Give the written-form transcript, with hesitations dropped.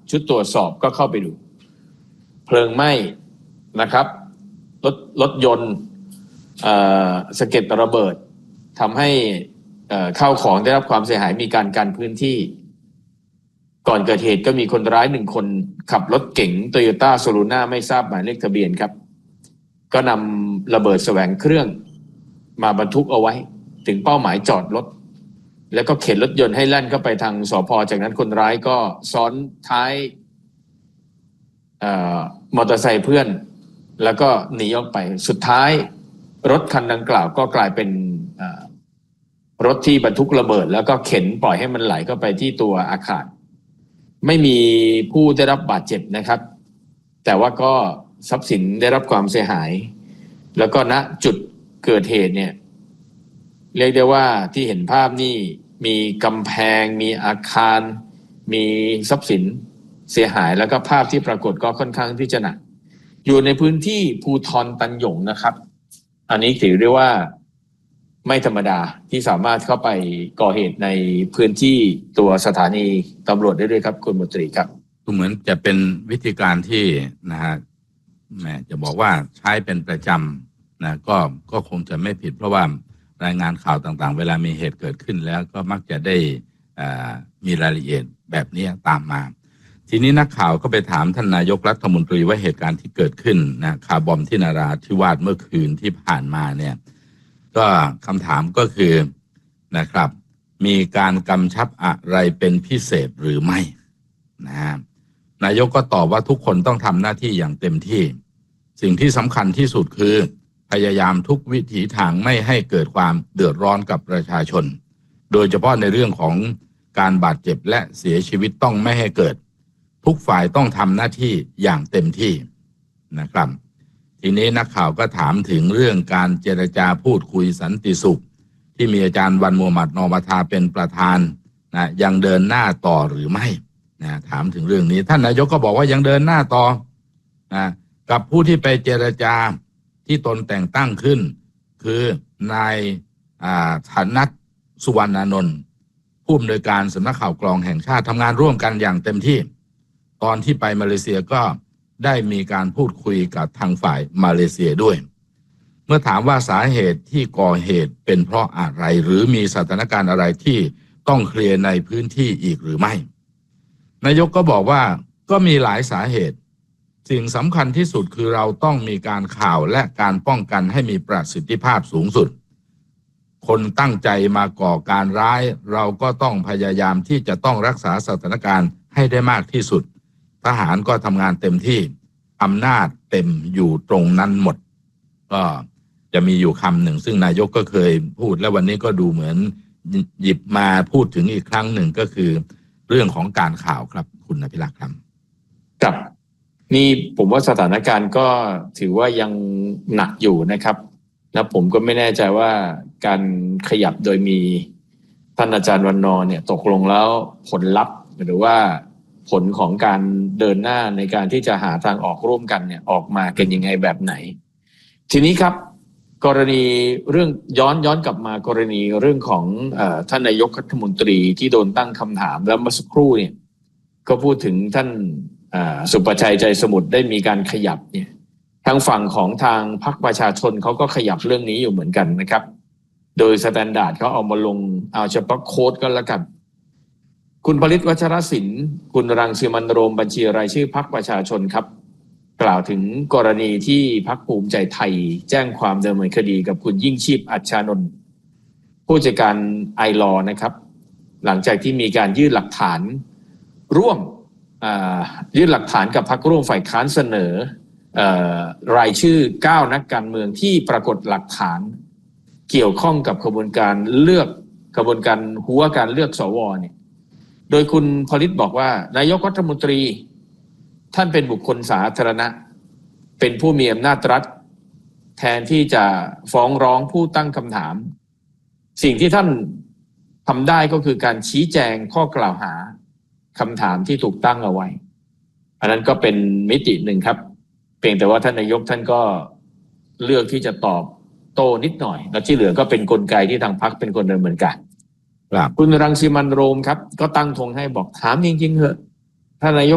ชุดตรวจสอบก็เข้าไปดูเพลิงไหม้นะครับรถยนต์สะเก็ดระเบิดทำให้ข้าวของได้รับความเสียหายมีการกันพื้นที่ก่อนเกิดเหตุก็มีคนร้าย1 คนขับรถเก๋ง Toyota Soluna ไม่ทราบหมายเลขทะเบียนครับก็นำระเบิดแสวงเครื่องมาบรรทุกเอาไว้ถึงเป้าหมายจอดรถแล้วก็เข็นรถยนต์ให้แล่นเข้าไปทางสภ.จากนั้นคนร้ายก็ซ้อนท้ายมอเตอร์ไซค์เพื่อนแล้วก็หนีออกไปสุดท้ายรถคันดังกล่าวก็กลายเป็นรถที่บรรทุกระเบิดแล้วก็เข็นปล่อยให้มันไหลเข้าไปที่ตัวอาคารไม่มีผู้ได้รับบาดเจ็บนะครับแต่ว่าก็ทรัพย์สินได้รับความเสียหายแล้วก็ณจุดเกิดเหตุเนี่ยเรียกได้ว่าที่เห็นภาพนี่มีกำแพงมีอาคารมีทรัพย์สินเสียหายแล้วก็ภาพที่ปรากฏก็ค่อนข้างที่จะหนักอยู่ในพื้นที่ภูธรตันหยงนะครับอันนี้ถือได้ว่าไม่ธรรมดาที่สามารถเข้าไปก่อเหตุในพื้นที่ตัวสถานีตำรวจได้ด้วยครับคุณมนตรีครับเหมือนจะเป็นวิธีการที่นะฮะแม่จะบอกว่าใช้เป็นประจำนะก็คงจะไม่ผิดเพราะว่ารายงานข่าวต่างๆเวลามีเหตุเกิดขึ้นแล้วก็มักจะได้มีรายละเอียดแบบนี้ตามมาทีนี้นักข่าวก็ไปถามท่านนายกรัฐมนตรีว่าเหตุการณ์ที่เกิดขึ้นนะคาร์บอมที่นราธิวาสเมื่อคืนที่ผ่านมาเนี่ยก็คำถามก็คือนะครับมีการกำชับอะไรเป็นพิเศษหรือไม่นะนายกก็ตอบว่าทุกคนต้องทำหน้าที่อย่างเต็มที่สิ่งที่สำคัญที่สุดคือพยายามทุกวิถีทางไม่ให้เกิดความเดือดร้อนกับประชาชนโดยเฉพาะในเรื่องของการบาดเจ็บและเสียชีวิตต้องไม่ให้เกิดทุกฝ่ายต้องทำหน้าที่อย่างเต็มที่นะครับทีนี้นักข่าวก็ถามถึงเรื่องการเจรจาพูดคุยสันติสุขที่มีอาจารย์วันมูฮัมหมัดนอมธาเป็นประธานนะยังเดินหน้าต่อหรือไม่นะถามถึงเรื่องนี้ท่านนายกก็บอกว่ายังเดินหน้าต่อนะกับผู้ที่ไปเจรจาที่ตนแต่งตั้งขึ้นคือนายธนัทสุวรรณานนท์ผู้อำนวยการสำนักข่าวกรองแห่งชาติทำงานร่วมกันอย่างเต็มที่ตอนที่ไปมาเลเซียก็ได้มีการพูดคุยกับทางฝ่ายมาเลเซียด้วยเมื่อถามว่าสาเหตุที่ก่อเหตุเป็นเพราะอะไรหรือมีสถานการณ์อะไรที่ต้องเคลียร์ในพื้นที่อีกหรือไม่นายกก็บอกว่าก็มีหลายสาเหตุสิ่งสำคัญที่สุดคือเราต้องมีการข่าวและการป้องกันให้มีประสิทธิภาพสูงสุดคนตั้งใจมาก่อการร้ายเราก็ต้องพยายามที่จะต้องรักษาสถานการณ์ให้ได้มากที่สุดทหารก็ทำงานเต็มที่อำนาจเต็มอยู่ตรงนั้นหมดก็จะมีอยู่คำหนึ่งซึ่งนายกก็เคยพูดและวันนี้ก็ดูเหมือนหยิบมาพูดถึงอีกครั้งหนึ่งก็คือเรื่องของการข่าวครับคุณอภิรักษ์ครับครับนี่ผมว่าสถานการณ์ก็ถือว่ายังหนักอยู่นะครับและผมก็ไม่แน่ใจว่าการขยับโดยมีท่านอาจารย์วันนอร์เนี่ยตกลงแล้วผลลัพธ์หรือว่าผลของการเดินหน้าในการที่จะหาทางออกร่วมกันเนี่ยออกมากันยังไงแบบไหนทีนี้ครับกรณีเรื่องย้อนกลับมากรณีเรื่องของท่านนายกรัฐมนตรีที่โดนตั้งคำถามแล้วเมื่อสักครู่เนี่ยก็พูดถึงท่านสุประชัยใจสมุทรได้มีการขยับเนี่ยทางฝั่งของทางพรรคประชาชนเขาก็ขยับเรื่องนี้อยู่เหมือนกันนะครับโดยสแตนดาร์ดเขาเอามาลงเอาเฉพาะโค้ดก็แล้วกันคุณผลิตวัชรศิลป์คุณรังสิมันต์โรมบัญชีรายชื่อพรรคประชาชนครับกล่าวถึงกรณีที่พรรคภูมิใจไทยแจ้งความดำเนินคดีกับคุณยิ่งชีพอัชชานนท์ผู้จัดการไอลอนะครับหลังจากที่มีการยื่นหลักฐานร่วมยื่นหลักฐานกับพรรคร่วมฝ่ายค้านเสนอรายชื่อ9นักการเมืองที่ปรากฏหลักฐานเกี่ยวข้องกับกระบวนการหัวการเลือกสวเนี่ยโดยคุณผลิตบอกว่านายกรัฐมนตรีท่านเป็นบุคคลสาธารณะเป็นผู้มีอำนาจรัฐแทนที่จะฟ้องร้องผู้ตั้งคำถามสิ่งที่ท่านทำได้ก็คือการชี้แจงข้อกล่าวหาคำถามที่ถูกตั้งเอาไว้อันนั้นก็เป็นมิติหนึ่งครับเพียงแต่ว่าท่านนายกท่านก็เลือกที่จะตอบโต้นิดหน่อยแล้วที่เหลือก็เป็นกลไกที่ทางพรรคเป็นคนดำเนินการคุณรังสิมันต์โรมครับก็ตั้งธงให้บอกถามจริงๆเถอะท่านนายก